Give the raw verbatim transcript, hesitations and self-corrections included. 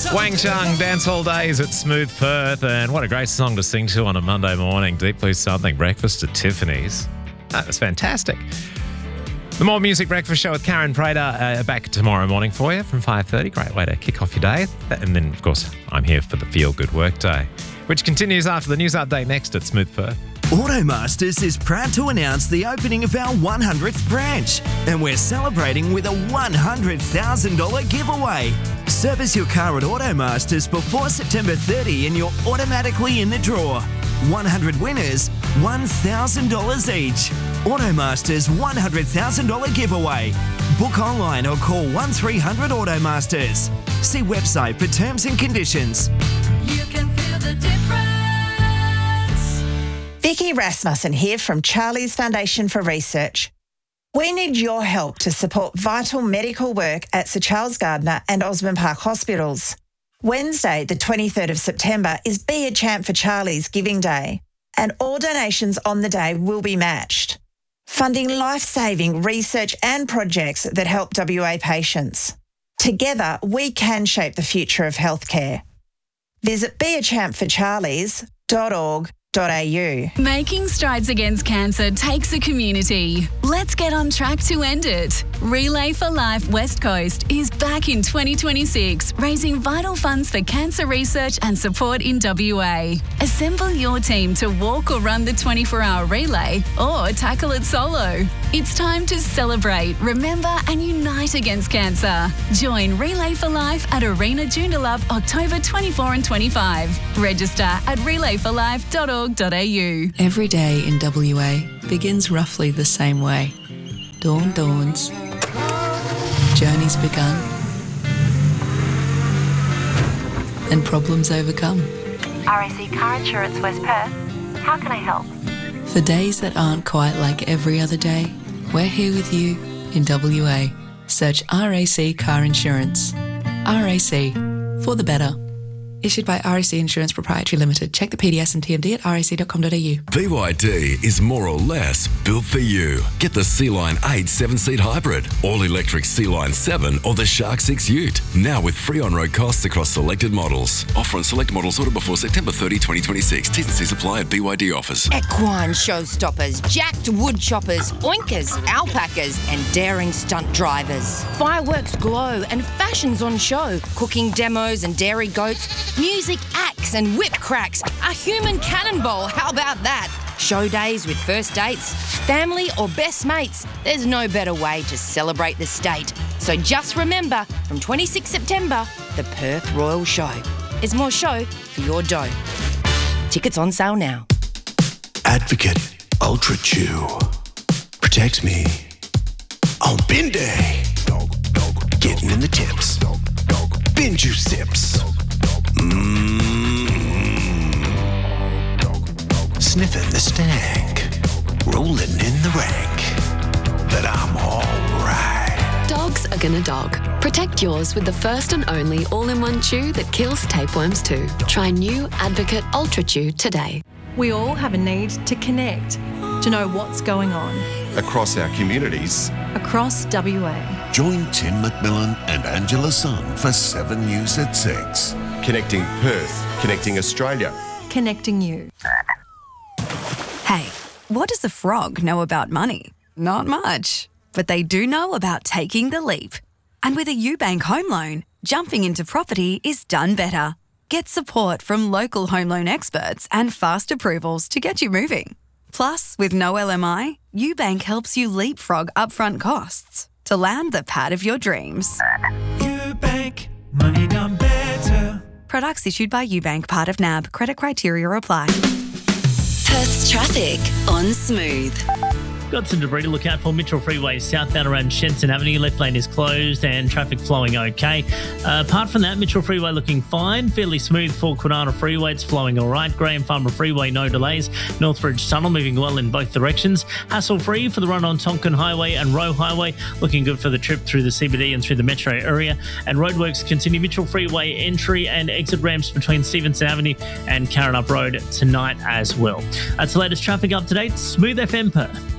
Wang Chung, Dance All Days at Smooth Perth. And what a great song to sing to on a Monday morning. Deep Blue Something, Breakfast at Tiffany's. That was fantastic. The More Music Breakfast Show with Karen Prater uh, back tomorrow morning for you from five thirty. Great way to kick off your day. And then, of course, I'm here for the Feel Good Work Day, which continues after the news update next at Smooth Perth. Automasters is proud to announce the opening of our one hundredth branch, and we're celebrating with a one hundred thousand dollars giveaway. Service your car at Automasters before September thirtieth and you're automatically in the draw. one hundred winners, one thousand dollars each. Automasters one hundred thousand dollars giveaway. Book online or call one three hundred Automasters. See website for terms and conditions. You can feel the difference. Vicky Rasmussen here from Charlie's Foundation for Research. We need your help to support vital medical work at Sir Charles Gardner and Osborne Park Hospitals. Wednesday, the twenty-third of September, is Be a Champ for Charlie's Giving Day, and all donations on the day will be matched, funding life-saving research and projects that help W A patients. Together, we can shape the future of healthcare. Visit be a champ for charlies dot org dot a u. Making strides against cancer takes a community. Let's get on track to end it. Relay for Life West Coast is back in twenty twenty-six, raising vital funds for cancer research and support in W A. Assemble your team to walk or run the twenty-four hour relay or tackle it solo. It's time to celebrate, remember and unite against cancer. Join Relay for Life at Arena Joondalup October twenty-fourth and twenty-fifth. Register at relay for life dot org dot a u. Every day in W A begins roughly the same way. Dawn dawns. Journey's begun. And problems overcome. R A C Car Insurance West Perth. How can I help? For days that aren't quite like every other day, we're here with you in W A. Search R A C Car Insurance. R A C, for the better. Issued by R A C Insurance Proprietary Limited. Check the P D S and T M D at r a c dot com dot a u. B Y D is more or less built for you. Get the Sea-Line eight seven-seat hybrid, all-electric Sea-Line seven or the Shark six Ute. Now with free on-road costs across selected models. Offer on select models ordered before September thirtieth, twenty twenty-six. T's and C's apply at B Y D offers. Equine showstoppers, jacked wood choppers, oinkers, alpacas and daring stunt drivers. Fireworks glow and fashions on show. Cooking demos and dairy goats. Music acts and whip cracks. A human cannonball, how about that? Show days with first dates, family or best mates. There's no better way to celebrate the state. So just remember, from twenty-sixth September, the Perth Royal Show. There's more show for your dough. Tickets on sale now. Advocate Ultra Chew protects me on bin day. Getting in the tips. Bin juice sips. Mmm. Sniffing the stank. Rolling in the rank. But I'm alright. Dogs are gonna dog. Protect yours with the first and only all-in-one chew that kills tapeworms too. Try new Advocate Ultra Chew today. We all have a need to connect, to know what's going on. Across our communities. Across W A. Join Tim McMillan and Angela Sun for seven News at six. Connecting Perth, connecting Australia. Connecting you. Hey, what does a frog know about money? Not much. But they do know about taking the leap. And with a UBank home loan, jumping into property is done better. Get support from local home loan experts and fast approvals to get you moving. Plus, with no L M I, UBank helps you leapfrog upfront costs to land the pad of your dreams. UBank, money done better. Products issued by UBank, part of N A B. Credit criteria apply. Perth's traffic on Smooth. Got some debris to look out for. Mitchell Freeway southbound around Shenton Avenue. Left lane is closed and traffic flowing okay. Uh, apart from that, Mitchell Freeway looking fine. Fairly smooth for Kwinana Freeway. It's flowing all right. Graham Farmer Freeway, no delays. Northbridge Tunnel moving well in both directions. Hassle-free for the run on Tonkin Highway and Roe Highway. Looking good for the trip through the C B D and through the metro area. And roadworks continue. Mitchell Freeway entry and exit ramps between Stevenson Avenue and Karrinyup Road tonight as well. That's the latest traffic up to date. Smooth F M Perth.